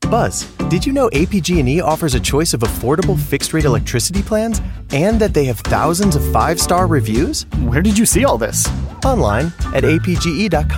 Buzz, did you know APG&E offers a choice of affordable fixed-rate electricity plans and that they have thousands of 5-star reviews? Where did you see all this? Online at apge.com.